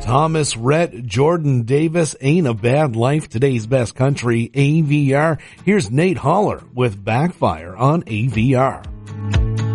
Thomas Rhett, Jordan Davis, Ain't a Bad Life, today's best country, AVR. Here's Nate Holler with Backfire on AVR.